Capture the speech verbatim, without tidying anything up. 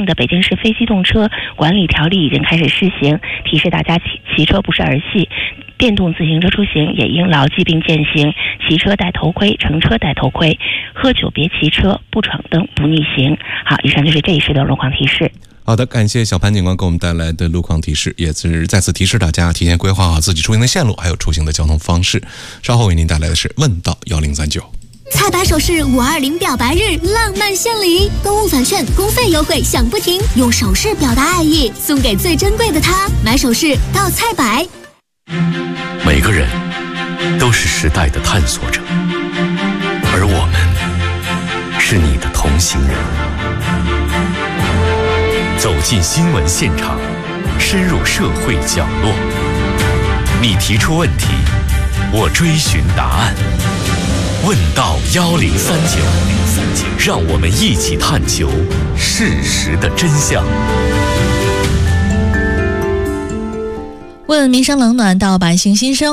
的北京市非机动车管理条例已经开始施行，提示大家骑骑车不是儿戏，电动自行车出行也应牢记并践行，骑车戴头盔，乘车戴头盔，喝酒别骑车，不闯灯不逆行。好，以上就是这一时的路况提示。 好的，感谢小潘警官给我们带来的路况提示，也是再次提示大家提前规划好自己出行的线路，还有出行的交通方式。稍后为您带来的是问道一零三九。 菜百首饰五二零表白日浪漫献礼，购物返券公费优惠享不停，用首饰表达爱意，送给最珍贵的他。买首饰到菜百。 每个人都是时代的探索者，而我们是你的同行人。走进新闻现场，深入社会角落，你提出问题，我追寻答案。问道一零三九，让我们一起探求事实的真相。 问民生冷暖到百姓心声。